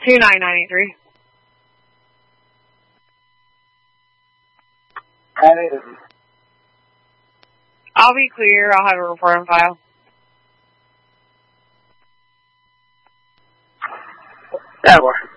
29983. I'll be clear. I'll have a report on file. That works.